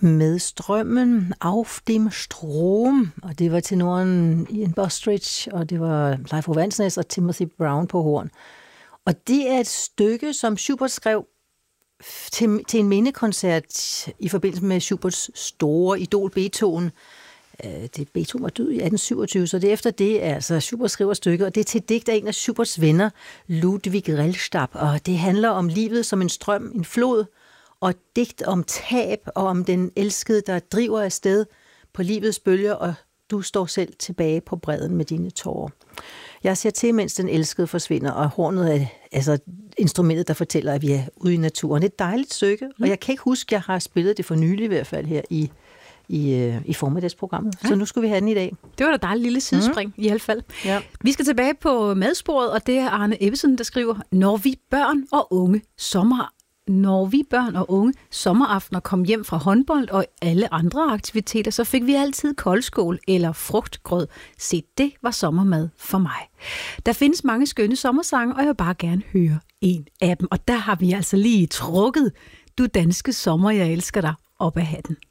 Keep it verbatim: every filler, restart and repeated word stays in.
med strømmen, Auf dem Strom, og det var tenoren Ian Bostridge, og det var Leif Ove Andsnes og Timothy Brown på horn. Og det er et stykke, som Schubert skrev til, til en mindekoncert i forbindelse med Schuberts store idol Beethoven. Det Beethoven var død i atten syvogtyve, så det er efter det, altså Schubert skriver stykket, og det er til digt af en af Schuberts venner, Ludwig Rellstab, og det handler om livet som en strøm, en flod, og digt om tab, og om den elskede, der driver afsted på livets bølger, og du står selv tilbage på bredden med dine tårer. Jeg ser til, mens den elskede forsvinder, og hornet er altså instrumentet, der fortæller, at vi er ude i naturen. Et dejligt stykke, og jeg kan ikke huske, at jeg har spillet det for nylig i hvert fald her i i, i formiddagsprogrammet. Ja. Så nu skulle vi have den i dag. Det var da dejligt lille sidespring mm. i hvert fald. Ja. Vi skal tilbage på madsporet, og det er Arne Ebbesen, der skriver, når vi børn og unge sommer Når vi børn og unge sommeraftener kom hjem fra håndbold og alle andre aktiviteter, så fik vi altid koldskål eller frugtgrød. Se, det var sommermad for mig. Der findes mange skønne sommersange, og jeg vil bare gerne høre en af dem. Og der har vi altså lige trukket Du danske sommer, jeg elsker dig op af hatten.